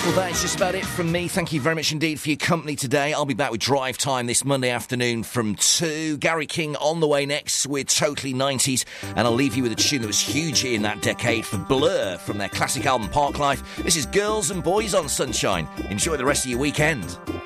Well, that is just about it from me. Thank you very much indeed for your company today. I'll be back with Drive Time this Monday afternoon from 2. Gary King on the way next with Totally 90s. And I'll leave you with a tune that was huge in that decade for Blur from their classic album Park Life. This is Girls and Boys on Sunshine. Enjoy the rest of your weekend.